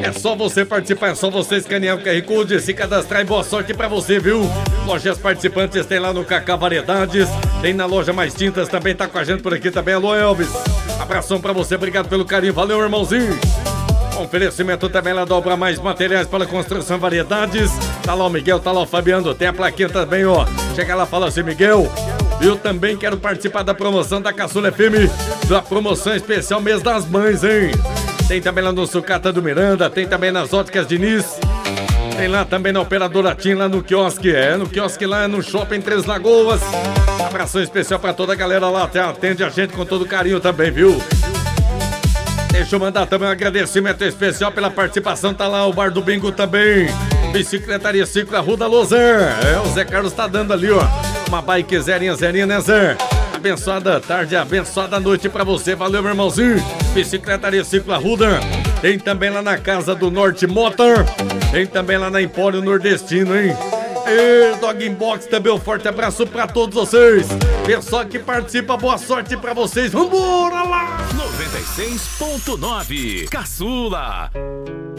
É só você participar, é só você escanear o QR Code, se cadastrar e boa sorte pra você, viu? Lojas participantes tem lá no Cacá Variedades, tem na loja Mais Tintas, também tá com a gente por aqui também. Alô, Elvis. Abração pra você, obrigado pelo carinho, valeu, irmãozinho. Oferecimento também lá da Obra Mais Materiais para Construção Variedades. Tá lá o Miguel, tá lá o Fabiano, tem a plaquinha também, ó. Chega lá, fala assim, Miguel, eu também quero participar da promoção da Caçula FM, da promoção especial Mês das Mães, hein? Tem também lá no Sucata do Miranda, tem também nas Óticas Diniz, tem lá também na Operadora TIM, lá no quiosque, no quiosque lá no Shopping Três Lagoas. Abração especial pra toda a galera lá, atende a gente com todo carinho também, viu? Deixa eu mandar também um agradecimento especial pela participação, tá lá o Bar do Bingo também, Bicicletaria Ciclo Arruda Lozer, o Zé Carlos tá dando ali, ó, uma bike zerinha, né, Zé? Abençoada tarde, abençoada noite pra você, valeu, meu irmãozinho. Bicicletaria Ciclo Arruda, tem também lá na Casa do Norte Motor, tem também lá na Empório Nordestino, hein? E Dog Inbox também, um forte abraço pra todos vocês. Pessoal que participa, boa sorte pra vocês. Vambora lá! 96.9 Caçula.